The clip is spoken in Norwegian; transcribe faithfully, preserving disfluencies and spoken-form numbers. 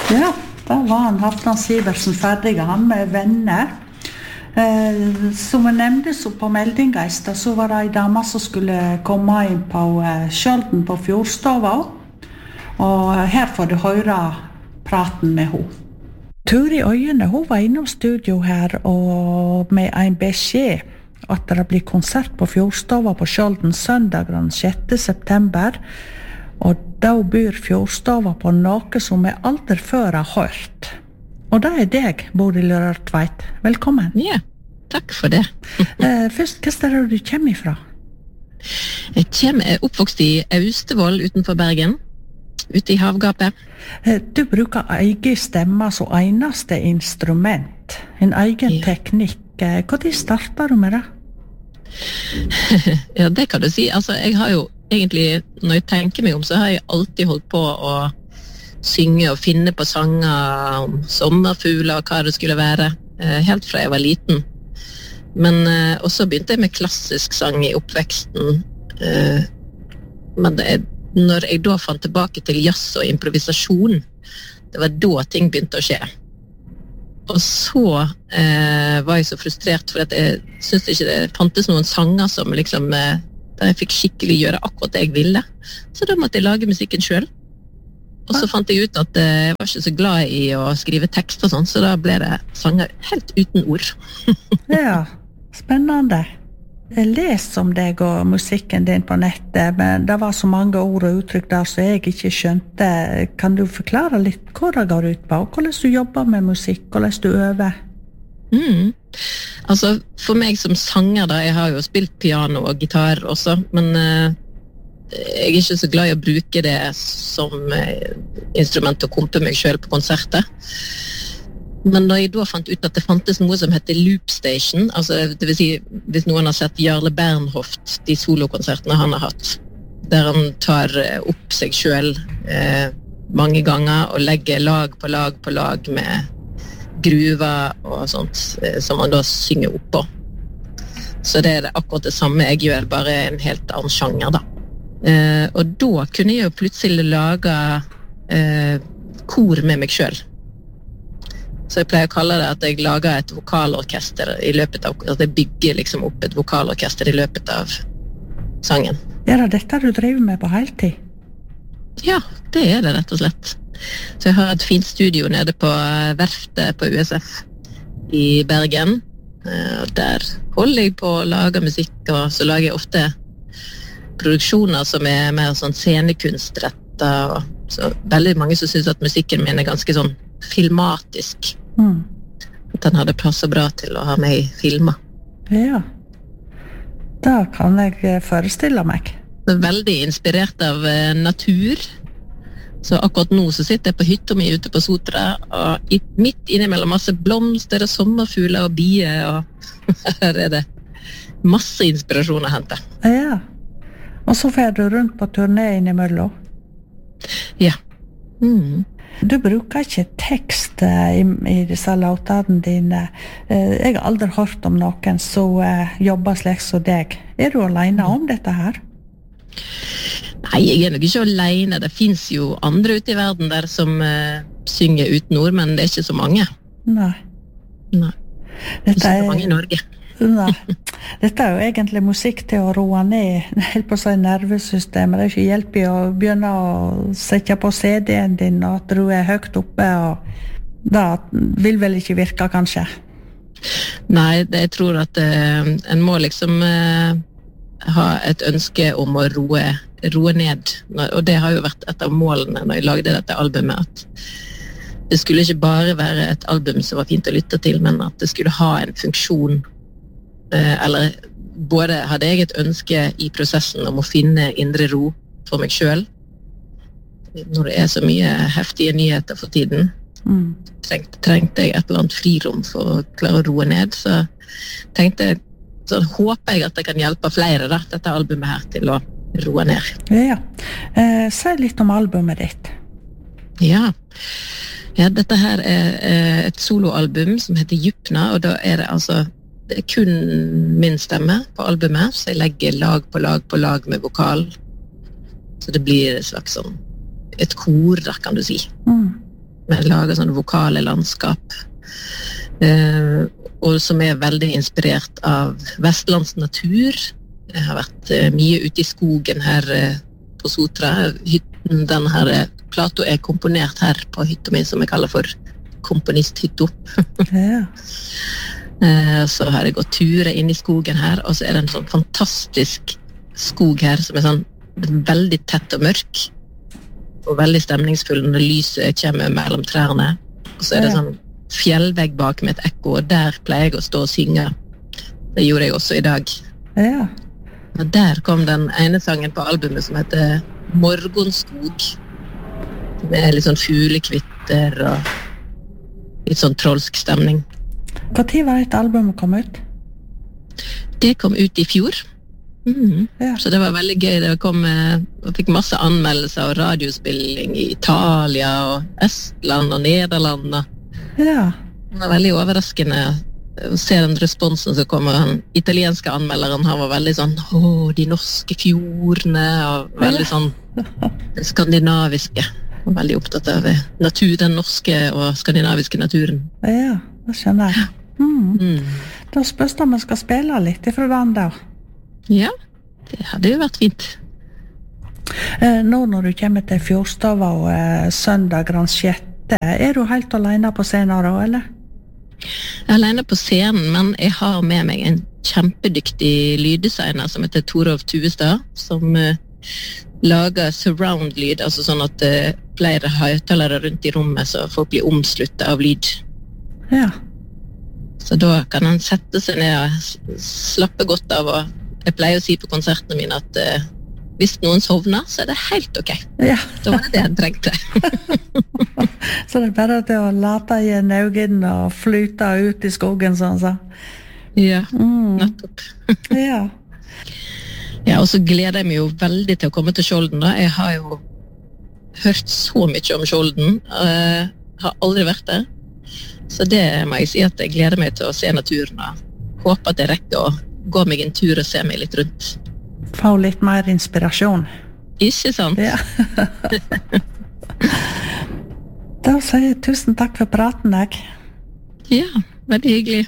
Ja, da var han Halvdan Sivertsen ferdig, han med venner. Eh, som jeg nevnte så på meldinga i sted, så var det en dame som skulle komme inn på eh, Skjolden på Fjordstova. Og her får du høre praten med henne. Turi Øyene, hun var innom studio her og med en beskjed at det blir konsert på Fjordstova på Skjolden søndag den sjette september. Og da byr Fjordstova på noe som jeg aldri før har hørt. Og det er deg, Bodil Rørtveit. Velkommen. Ja, takk for det. eh, først, hva er det du kommer ifra? Jeg kommer er oppvokst i Austevoll utenfor Bergen, ute i havgapet. Eh, du bruker egen stemme som eneste instrument, en egen Ja. teknikk. Eh, Hva tid starter du med det? Ja, det kan du si. Altså, jeg har jo egentlig, når jeg tenker meg om, så har jeg alltid holdt på å synge og finne på sanger om sommerfugler og hva det skulle være, eh, helt fra jeg var liten. Men eh, også begynte jeg med klassisk sang i oppveksten. Eh, men det er, når jeg da fant tilbake til jazz og improvisasjon, det var da ting begynte å skje. Og så eh, var jeg så frustrert, for at jeg syntes ikke det fantes noen sanger som liksom, eh, der jeg fikk skikkelig gjøre akkurat det jeg ville. Så da måtte jeg lage musikken selv. Og så fant jeg ut at eh, jeg var ikke så glad i å skrive tekst og sånn, så da ble det sanger helt uten ord. Ja, spennende. Jeg leser om deg og musikken din på nettet, men det var så mange ord og uttrykk der som jeg ikke skjønte. Kan du forklare litt hva det går ut på, og hvordan du jobber med musikk, hvordan du øver? Mm. Altså, for meg som sanger da, jeg har jo spilt piano og gitar også, men eh, jeg er ikke så glad i å bruke det som eh, instrument til å kompe meg selv på konserter. Men da jeg da fant ut at det fantes noe som heter Loop Station, altså det vil si, hvis noen har sett Jarle Bernhoft, de solokonsertene han har hatt, der han tar eh, opp seg selv eh, mange ganger og legger lag på lag på lag med gruver og sånt, eh, som han da synger opp på. Så det er det akkurat det samme jeg gjør, bare en helt annen sjanger da. Eh, og da kunne jeg jo plutselig lage eh, kor med meg selv. Så jeg pleier å kalle det at jeg lager et vokalorkester i løpet av, at jeg bygger liksom opp et vokalorkester i løpet av sangen. Er det dette du driver med på heltid? Ja, det er det rett og slett. Så jeg har et fint studio nede på verftet på U S F i Bergen. Og der holder jeg på å lage musikk, og så lager jeg ofte produksjoner som er mer sånn scenekunstrettet. Så veldig mange som synes at musikken min er ganske sånn filmatisk. Mm. At den hadde passet bra til å ha med i filmer. Ja, da kan jeg forestille meg. Det er veldig inspirert av eh, natur. Så akkurat nå så sitter jeg på hytta mi ute på Sotra, og i, midt innimellom masse blomster og sommerfugler og bier, og her er det masse inspirasjon å hente. Ja, og så fer du rundt på turné innimellom. Ja. Mm. Du bruker ikke tekst eh, i, i disse låtene dine. Eh, jeg har aldri hørt om noen som eh, jobber slik som deg. Er du alene om dette her? Nei, jeg er nok ikke alene. Det finnes jo andre ute i verden der som eh, synger uten ord, men det er ikke så mange. Nei. Nei. Det er ikke så mange i Norge. Nei. Dette er jo egentlig musikk til å roe ned helt på seg nervesystemet. Det er ikke hjelp i å begynne å sette på C D-en din, og at du er høyt oppe, og det vil vel ikke virke, kanskje? Nei, det, jeg tror at eh, en må liksom eh, ha et ønske om å roe, roe ned. Og det har jo vært et av målene når jeg lagde dette albumet, at det skulle ikke bare være et album som var fint å lytte til, men at det skulle ha en funksjon. Eller både hadde jeg et ønske i prosessen om å finne indre ro for meg selv, når det er så mye heftige nyheter for tiden. Mm. Trengte, trengte jeg et eller annet frirom for å klare å roe ned, så tenkte jeg, så håper jeg at jeg kan hjelpe flere da, dette albumet her, til å roe ned. Ja, eh, si litt om albumet ditt. Ja, ja dette her er eh, et soloalbum som heter Djupna, og da er det altså det er kun min stemme på albumet, så jeg legger lag på lag på lag med vokal. Så det blir et slags sånn, et kor, da kan du si. Mm. Vi lager sånne vokale landskap, eh, og som er veldig inspirert av Vestlands natur. Jeg har vært eh, mye ute i skogen her eh, på Sotra. Hytten, denne her eh, Plato er komponert her på hytta mi, som jeg kaller for komponisthytta. Ja. eh, så har jeg gått turer inn i skogen her, og så er det en sånn fantastisk skog her, som er sånn veldig tett og mørk, og veldig stemningsfull når lyset kommer mellom trærne. Og så er det Ja. sånn fjellvegg bak med et ekko, og der pleier jeg å stå og synge. Det gjorde jeg også i dag. Ja. Og der kom den ene sangen på albumet som heter Morgonskog. Med litt sånn fuglekvitter og litt sånn trolsk stemning. Hva tid var et album kom ut? Det kom ut i fjor. Mhm. Ja. Så det var veldig gøy. Det kom, eh, jeg fikk masse anmeldelser og radiospilling i Italia og Estland og Nederland. Og Ja. det var veldig overraskende å se den responsen som kommer. Den italienske anmelderen, han var veldig sånn, åh, de norske fjordene, og veldig Ja. sånn det skandinaviske. Og veldig opptatt av natur, den norske og skandinaviske naturen. Ja, det skjønner jeg. Mm. Mm. Da spørs det om jeg skal spille litt ifra den der. Ja, det hadde jo vært fint. Eh, nå når du kommer til Fjordstava og eh, søndag den sjette, er du helt alene på scenen da, eller? Jeg er alene på scenen, men jeg har med meg en kjempedyktig lyddesigner som heter Torov Tuestad, som eh, lager surround-lyd, altså sånn at eh, flere høyttalere rundt i rommet, så folk blir omsluttet av lyd. Ja. Så da kan han sette seg ned og s- slappe godt av, og jeg pleier å si på konsertene mine at eh, hvis noen sovner, så er det helt ok. Ja. Da var det det han trengte. Så det er bare til å late igjen øynene og flyte ut i skogen, sånn så. Ja, Mm. nettopp. Ja. Ja, og så gleder jeg meg jo veldig til å komme til Skjolden da. Jeg har jo hørt så mye om Skjolden, uh, har aldri vært der. Så det må jeg si at jeg gleder meg til å se naturen, og håper at jeg rekker å gå meg en tur og se meg litt rundt. Få litt mer inspirasjon. Ikke sant? Ja. Da sier jeg tusen takk for praten, jeg. Ja, veldig hyggelig.